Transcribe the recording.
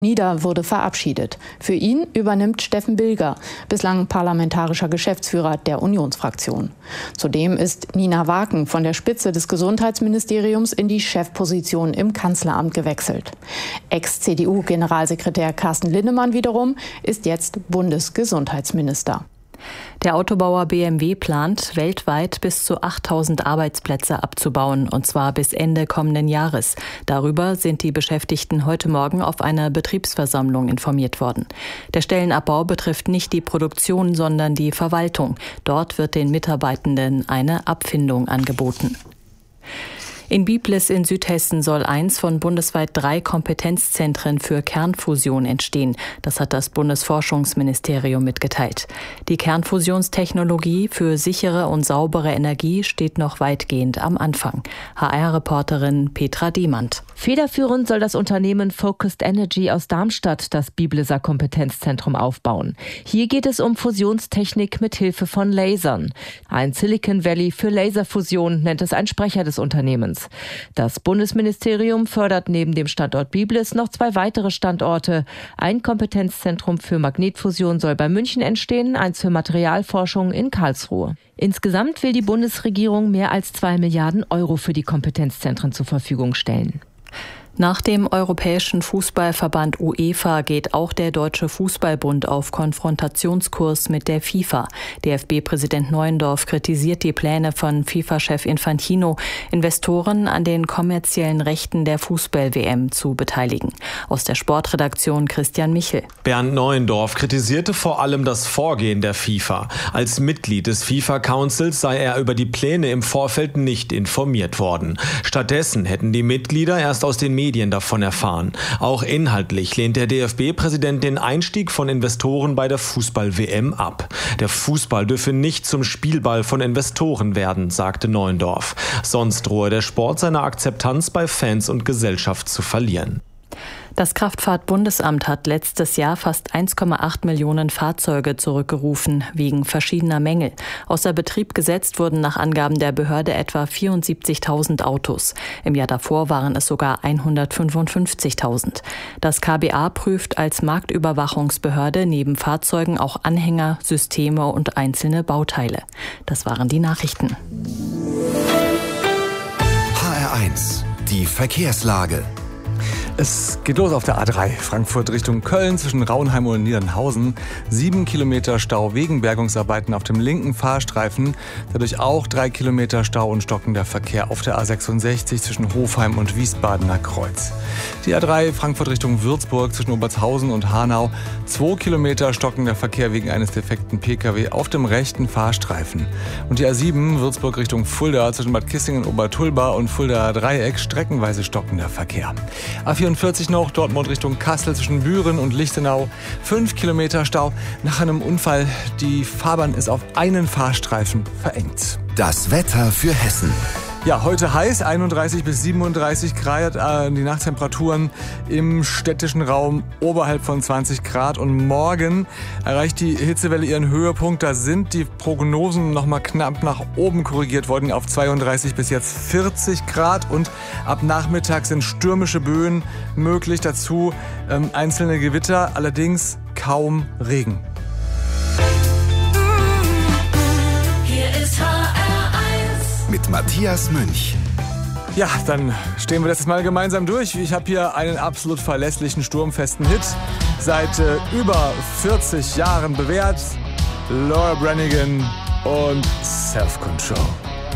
Nieder wurde verabschiedet. Für ihn übernimmt Steffen Bilger, bislang parlamentarischer Geschäftsführer der Unionsfraktion. Zudem ist Nina Waken von der Spitze des Gesundheitsministeriums in die Chefposition im Kanzleramt gewechselt. Ex-CDU-Generalsekretär Carsten Linnemann wiederum ist jetzt Bundesgesundheitsminister. Der Autobauer BMW plant, weltweit bis zu 8.000 Arbeitsplätze abzubauen, und zwar bis Ende kommenden Jahres. Darüber sind die Beschäftigten heute Morgen auf einer Betriebsversammlung informiert worden. Der Stellenabbau betrifft nicht die Produktion, sondern die Verwaltung. Dort wird den Mitarbeitenden eine Abfindung angeboten. In Biblis in Südhessen soll eins von bundesweit 3 Kompetenzzentren für Kernfusion entstehen. Das hat das Bundesforschungsministerium mitgeteilt. Die Kernfusionstechnologie für sichere und saubere Energie steht noch weitgehend am Anfang. HR-Reporterin Petra Demand. Federführend soll das Unternehmen Focused Energy aus Darmstadt das Bibliser Kompetenzzentrum aufbauen. Hier geht es um Fusionstechnik mit Hilfe von Lasern. Ein Silicon Valley für Laserfusion nennt es ein Sprecher des Unternehmens. Das Bundesministerium fördert neben dem Standort Biblis noch 2 weitere Standorte. Ein Kompetenzzentrum für Magnetfusion soll bei München entstehen, eins für Materialforschung in Karlsruhe. Insgesamt will die Bundesregierung mehr als 2 Milliarden Euro für die Kompetenzzentren zur Verfügung stellen. Nach dem Europäischen Fußballverband UEFA geht auch der Deutsche Fußballbund auf Konfrontationskurs mit der FIFA. DFB-Präsident Neuendorf kritisiert die Pläne von FIFA-Chef Infantino, Investoren an den kommerziellen Rechten der Fußball-WM zu beteiligen. Aus der Sportredaktion Christian Michel. Bernd Neuendorf kritisierte vor allem das Vorgehen der FIFA. Als Mitglied des FIFA-Councils sei er über die Pläne im Vorfeld nicht informiert worden. Stattdessen hätten die Mitglieder erst aus den Medien davon erfahren. Auch inhaltlich lehnt der DFB-Präsident den Einstieg von Investoren bei der Fußball-WM ab. Der Fußball dürfe nicht zum Spielball von Investoren werden, sagte Neuendorf. Sonst drohe der Sport seine Akzeptanz bei Fans und Gesellschaft zu verlieren. Das Kraftfahrtbundesamt hat letztes Jahr fast 1,8 Millionen Fahrzeuge zurückgerufen, wegen verschiedener Mängel. Außer Betrieb gesetzt wurden nach Angaben der Behörde etwa 74.000 Autos. Im Jahr davor waren es sogar 155.000. Das KBA prüft als Marktüberwachungsbehörde neben Fahrzeugen auch Anhänger, Systeme und einzelne Bauteile. Das waren die Nachrichten. HR1, die Verkehrslage. Es geht los auf der A3 Frankfurt Richtung Köln zwischen Raunheim und Niedernhausen. 7 Kilometer Stau wegen Bergungsarbeiten auf dem linken Fahrstreifen. Dadurch auch 3 Kilometer Stau und stockender Verkehr auf der A66 zwischen Hofheim und Wiesbadener Kreuz. Die A3 Frankfurt Richtung Würzburg zwischen Obertshausen und Hanau. 2 Kilometer stockender Verkehr wegen eines defekten Pkw auf dem rechten Fahrstreifen. Und die A7 Würzburg Richtung Fulda zwischen Bad Kissingen, Obertulba und Fuldaer Dreieck streckenweise stockender Verkehr. A44 noch, Dortmund Richtung Kassel zwischen Büren und Lichtenau. 5 Kilometer Stau nach einem Unfall. Die Fahrbahn ist auf einen Fahrstreifen verengt. Das Wetter für Hessen. Ja, heute heiß, 31 bis 37 Grad, die Nachttemperaturen im städtischen Raum oberhalb von 20 Grad. Und morgen erreicht die Hitzewelle ihren Höhepunkt. Da sind die Prognosen nochmal knapp nach oben korrigiert worden auf 32 bis jetzt 40 Grad. Und ab Nachmittag sind stürmische Böen möglich. Dazu einzelne Gewitter, allerdings kaum Regen. Mit Matthias Münch. Ja, dann stehen wir das jetzt mal gemeinsam durch. Ich habe hier einen absolut verlässlichen, sturmfesten Hit. Seit über 40 Jahren bewährt. Laura Branigan und Self-Control.